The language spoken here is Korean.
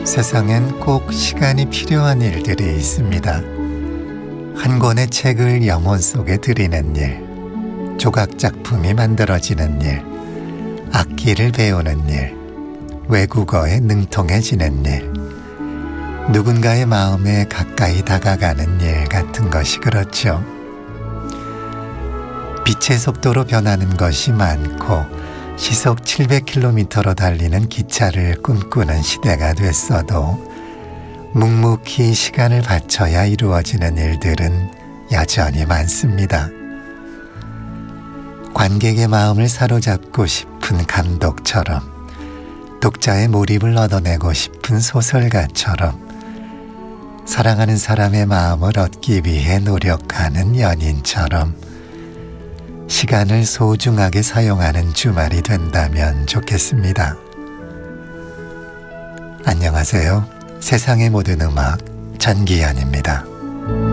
세상엔 꼭 시간이 필요한 일들이 있습니다. 한 권의 책을 영혼 속에 들이는 일, 조각작품이 만들어지는 일, 악기를 배우는 일, 외국어에 능통해지는 일, 누군가의 마음에 가까이 다가가는 일 같은 것이 그렇죠. 빛의 속도로 변하는 것이 많고 시속 700km로 달리는 기차를 꿈꾸는 시대가 됐어도 묵묵히 시간을 바쳐야 이루어지는 일들은 여전히 많습니다. 관객의 마음을 사로잡고 싶은 감독처럼, 독자의 몰입을 얻어내고 싶은 소설가처럼, 사랑하는 사람의 마음을 얻기 위해 노력하는 연인처럼 시간을 소중하게 사용하는 주말이 된다면 좋겠습니다. 안녕하세요. 세상의 모든 음악 전기현입니다.